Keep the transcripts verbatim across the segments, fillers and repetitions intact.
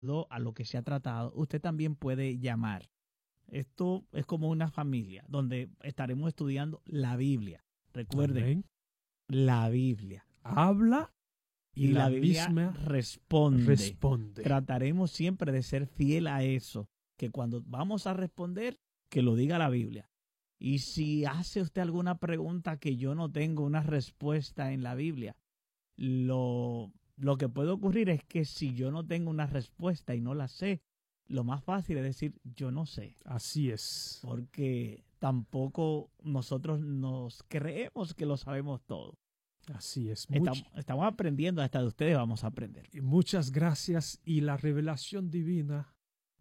a lo que se ha tratado, usted también puede llamar. Esto es como una familia donde estaremos estudiando la Biblia. Recuerden, Amén. la Biblia. Habla y, Y la, la Biblia misma responde. responde. Trataremos siempre de ser fiel a eso, que cuando vamos a responder, que lo diga la Biblia. Y si hace usted alguna pregunta que yo no tengo una respuesta en la Biblia, lo, lo que puede ocurrir es que si yo no tengo una respuesta y no la sé, lo más fácil es decir yo no sé. Así es. Porque tampoco nosotros nos creemos que lo sabemos todo. Así es. Estamos, estamos aprendiendo, hasta de ustedes vamos a aprender. Muchas gracias, y la revelación divina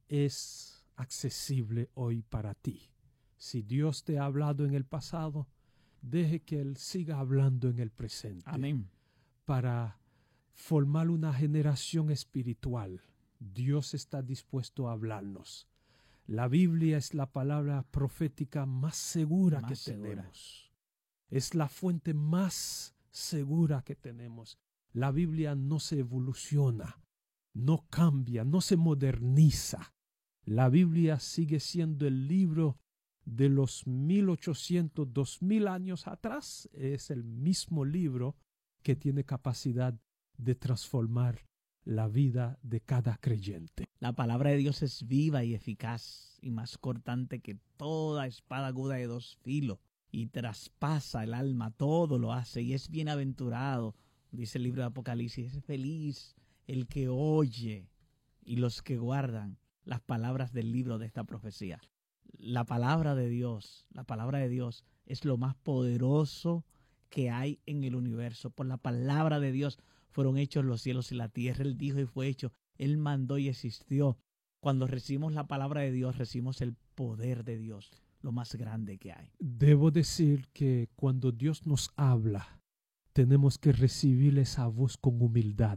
es accesible hoy para ti. Si Dios te ha hablado en el pasado, deje que Él siga hablando en el presente. Amén. Para formar una generación espiritual, Dios está dispuesto a hablarnos. La Biblia es la palabra profética más segura Más que segura. tenemos. Es la fuente más segura que tenemos. La Biblia no se evoluciona, no cambia, no se moderniza. La Biblia sigue siendo el libro de los mil ochocientos, dos mil años atrás. Es el mismo libro que tiene capacidad de transformar la vida de cada creyente. La palabra de Dios es viva y eficaz y más cortante que toda espada aguda de dos filos, y traspasa el alma, todo lo hace, y es bienaventurado, dice el libro de Apocalipsis, es feliz el que oye y los que guardan las palabras del libro de esta profecía. La palabra de Dios, la palabra de Dios es lo más poderoso que hay en el universo. Por la palabra de Dios fueron hechos los cielos y la tierra. Él dijo y fue hecho. Él mandó y existió. Cuando recibimos la palabra de Dios, recibimos el poder de Dios, lo más grande que hay. Debo decir que cuando Dios nos habla, tenemos que recibir esa voz con humildad.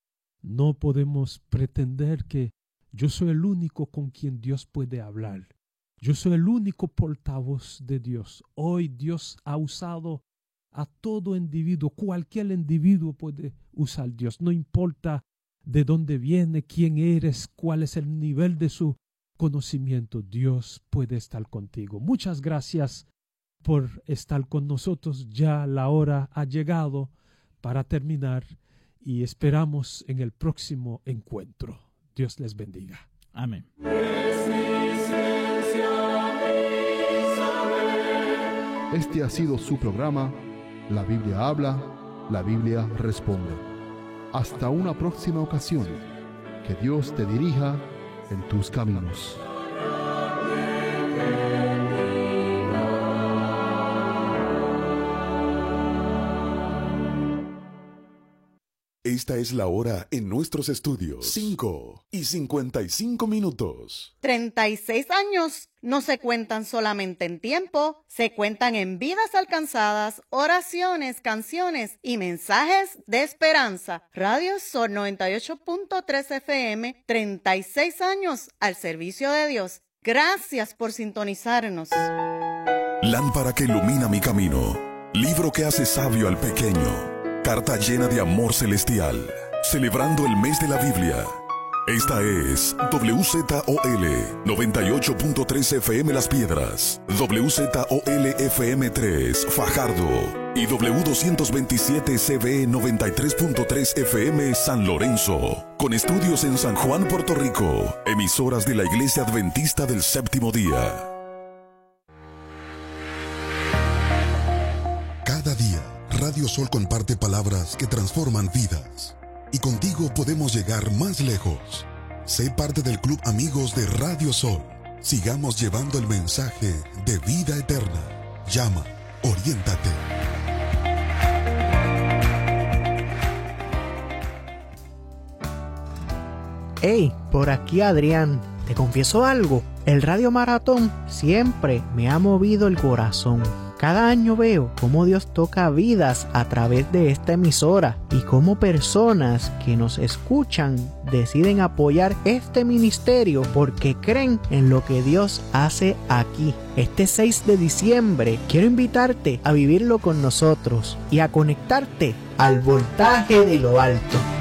No podemos pretender que yo soy el único con quien Dios puede hablar. Yo soy el único portavoz de Dios. Hoy Dios ha usado a todo individuo. Cualquier individuo puede usar a Dios. No importa de dónde viene, quién eres, cuál es el nivel de su conocimiento. Dios puede estar contigo. Muchas gracias por estar con nosotros. Ya la hora ha llegado para terminar y esperamos en el próximo encuentro. Dios les bendiga. Amén. Este ha sido su programa, La Biblia habla, la Biblia responde. Hasta una próxima ocasión. Que Dios te dirija en tus caminos. Esta es la hora en nuestros estudios. cinco y cincuenta y cinco minutos. treinta y seis años no se cuentan solamente en tiempo, se cuentan en vidas alcanzadas, oraciones, canciones y mensajes de esperanza. Radio Sol noventa y ocho punto tres F M, treinta y seis años al servicio de Dios. Gracias por sintonizarnos. Lámpara que ilumina mi camino. Libro que hace sabio al pequeño. Carta llena de amor celestial, celebrando el mes de la Biblia. Esta es W Z O L noventa y ocho punto tres F M Las Piedras, W Z O L F M tres Fajardo y W doscientos veintisiete C B noventa y tres punto tres F M San Lorenzo, con estudios en San Juan, Puerto Rico, emisoras de la Iglesia Adventista del Séptimo Día. Cada día, Radio Sol comparte palabras que transforman vidas. Y contigo podemos llegar más lejos. Sé parte del Club Amigos de Radio Sol. Sigamos llevando el mensaje de vida eterna. Llama, oriéntate. Hey, por aquí Adrián. Te confieso algo. El Radio Maratón siempre me ha movido el corazón. Cada año veo cómo Dios toca vidas a través de esta emisora y cómo personas que nos escuchan deciden apoyar este ministerio porque creen en lo que Dios hace aquí. Este seis de diciembre quiero invitarte a vivirlo con nosotros y a conectarte al voltaje de lo alto.